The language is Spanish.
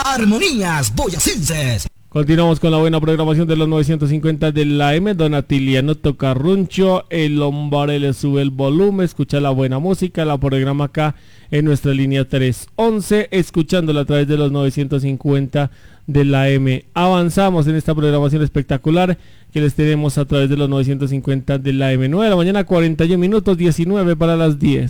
Armonías Boyacenses. Continuamos con la buena programación de los 950 de la M. Don Atiliano toca runcho, el hombre le sube el volumen, escucha la buena música, la programa acá en nuestra línea 311, escuchándola a través de los 950 de la M. Avanzamos en esta programación espectacular que les tenemos a través de los 950 de la M. 9 de la mañana, 41 minutos, 19 para las 10.